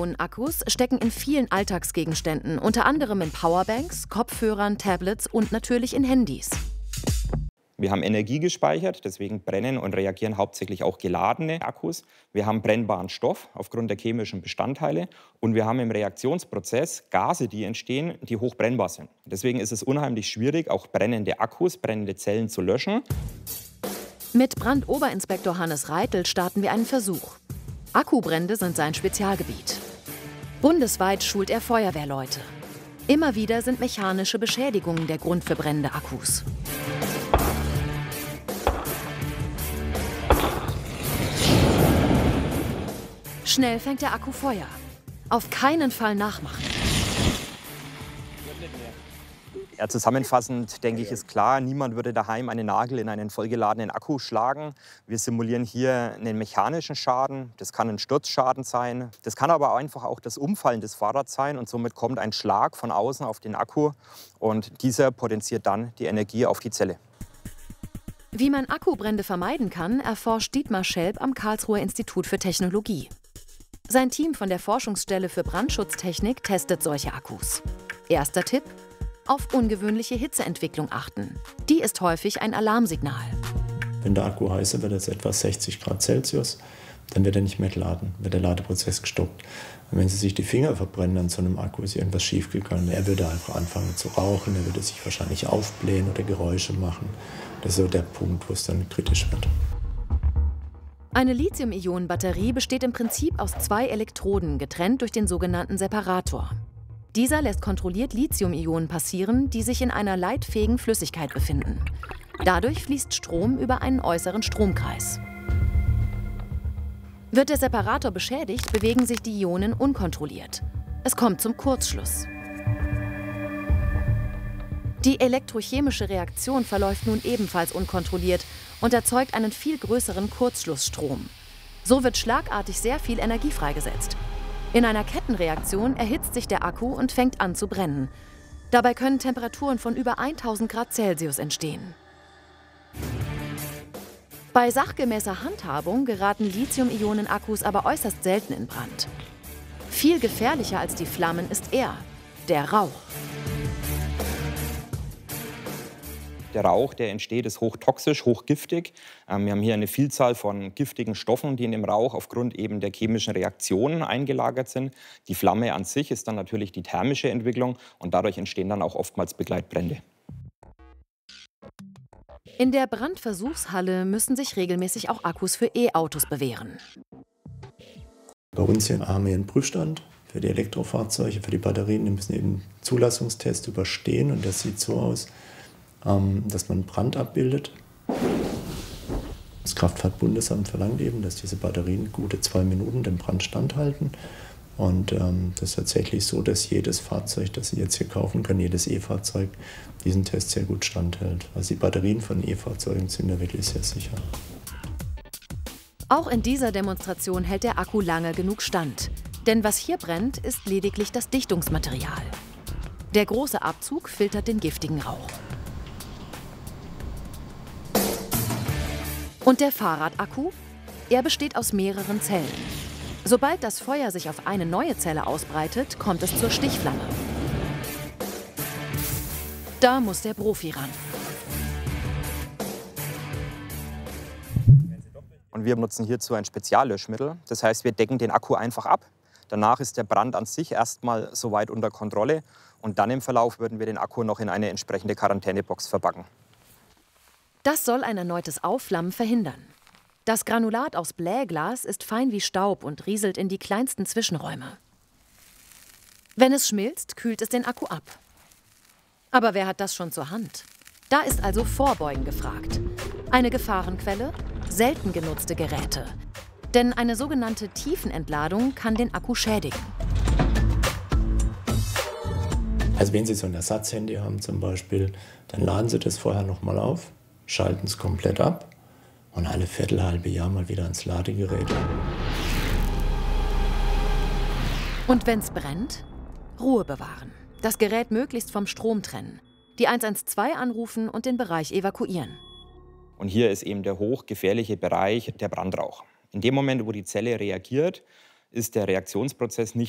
Lithium-Ionen-Akkus stecken in vielen Alltagsgegenständen, unter anderem in Powerbanks, Kopfhörern, Tablets und natürlich in Handys. Wir haben Energie gespeichert, deswegen brennen und reagieren hauptsächlich auch geladene Akkus. Wir haben brennbaren Stoff aufgrund der chemischen Bestandteile und wir haben im Reaktionsprozess Gase, die entstehen, die hochbrennbar sind. Deswegen ist es unheimlich schwierig, auch brennende Akkus, brennende Zellen zu löschen. Mit Brandoberinspektor Hannes Reitel starten wir einen Versuch. Akkubrände sind sein Spezialgebiet. Bundesweit schult er Feuerwehrleute. Immer wieder sind mechanische Beschädigungen der Grund für brennende Akkus. Schnell fängt der Akku Feuer. Auf keinen Fall nachmachen. Ja, zusammenfassend denke ich, ist klar, niemand würde daheim einen Nagel in einen vollgeladenen Akku schlagen. Wir simulieren hier einen mechanischen Schaden. Das kann ein Sturzschaden sein. Das kann aber einfach auch das Umfallen des Fahrrads sein. Und somit kommt ein Schlag von außen auf den Akku. Und dieser potenziert dann die Energie auf die Zelle. Wie man Akkubrände vermeiden kann, erforscht Dietmar Schelp am Karlsruher Institut für Technologie. Sein Team von der Forschungsstelle für Brandschutztechnik testet solche Akkus. Erster Tipp: auf ungewöhnliche Hitzeentwicklung achten. Die ist häufig ein Alarmsignal. Wenn der Akku heißer wird als etwa 60 Grad Celsius, dann wird er nicht mehr geladen, wird der Ladeprozess gestoppt. Und wenn Sie sich die Finger verbrennen an so einem Akku, ist irgendwas schiefgegangen. Er würde einfach anfangen zu rauchen, er würde sich wahrscheinlich aufblähen oder Geräusche machen. Das ist so der Punkt, wo es dann kritisch wird. Eine Lithium-Ionen-Batterie besteht im Prinzip aus 2 Elektroden, getrennt durch den sogenannten Separator. Dieser lässt kontrolliert Lithium-Ionen passieren, die sich in einer leitfähigen Flüssigkeit befinden. Dadurch fließt Strom über einen äußeren Stromkreis. Wird der Separator beschädigt, bewegen sich die Ionen unkontrolliert. Es kommt zum Kurzschluss. Die elektrochemische Reaktion verläuft nun ebenfalls unkontrolliert und erzeugt einen viel größeren Kurzschlussstrom. So wird schlagartig sehr viel Energie freigesetzt. In einer Kettenreaktion erhitzt sich der Akku und fängt an zu brennen. Dabei können Temperaturen von über 1000 Grad Celsius entstehen. Bei sachgemäßer Handhabung geraten Lithium-Ionen-Akkus aber äußerst selten in Brand. Viel gefährlicher als die Flammen ist er, der Rauch. Der Rauch, der entsteht, ist hochtoxisch, hochgiftig. Wir haben hier eine Vielzahl von giftigen Stoffen, die in dem Rauch aufgrund eben der chemischen Reaktionen eingelagert sind. Die Flamme an sich ist dann natürlich die thermische Entwicklung und dadurch entstehen dann auch oftmals Begleitbrände. In der Brandversuchshalle müssen sich regelmäßig auch Akkus für E-Autos bewähren. Bei uns hier haben wir einen Prüfstand für die Elektrofahrzeuge, für die Batterien. Die müssen eben einen Zulassungstest überstehen und das sieht so aus, dass man Brand abbildet. Das Kraftfahrtbundesamt verlangt eben, dass diese Batterien gute 2 Minuten dem Brand standhalten. Und das ist tatsächlich so, dass jedes Fahrzeug, das Sie jetzt hier kaufen können, jedes E-Fahrzeug, diesen Test sehr gut standhält. Also die Batterien von E-Fahrzeugen sind da wirklich sehr sicher. Auch in dieser Demonstration hält der Akku lange genug stand. Denn was hier brennt, ist lediglich das Dichtungsmaterial. Der große Abzug filtert den giftigen Rauch. Und der Fahrradakku? Er besteht aus mehreren Zellen. Sobald das Feuer sich auf eine neue Zelle ausbreitet, kommt es zur Stichflamme. Da muss der Profi ran. Und wir nutzen hierzu ein Speziallöschmittel. Das heißt, wir decken den Akku einfach ab. Danach ist der Brand an sich erstmal soweit unter Kontrolle. Und dann im Verlauf würden wir den Akku noch in eine entsprechende Quarantänebox verpacken. Das soll ein erneutes Aufflammen verhindern. Das Granulat aus Blähglas ist fein wie Staub und rieselt in die kleinsten Zwischenräume. Wenn es schmilzt, kühlt es den Akku ab. Aber wer hat das schon zur Hand? Da ist also Vorbeugen gefragt. Eine Gefahrenquelle? Selten genutzte Geräte. Denn eine sogenannte Tiefenentladung kann den Akku schädigen. Also wenn Sie so ein Ersatzhandy haben zum Beispiel, dann laden Sie das vorher nochmal auf, schalten es komplett ab und alle halbe Jahr mal wieder ans Ladegerät. Und wenn's brennt? Ruhe bewahren. Das Gerät möglichst vom Strom trennen. Die 112 anrufen und den Bereich evakuieren. Und hier ist eben der hochgefährliche Bereich der Brandrauch. In dem Moment, wo die Zelle reagiert, ist der Reaktionsprozess nicht